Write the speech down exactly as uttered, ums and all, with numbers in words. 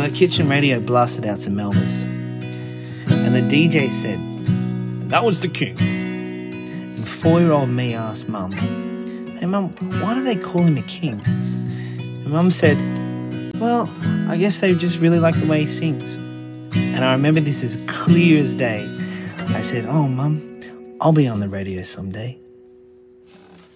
our kitchen radio blasted out some Elvis. And the D J said, "That was the king." And four-year-old me asked Mum, "Hey Mum, why do they call him a king?" And Mum said, "Well, I guess they just really like the way he sings." And I remember this as clear as day. I said, "Oh Mum, I'll be on the radio someday."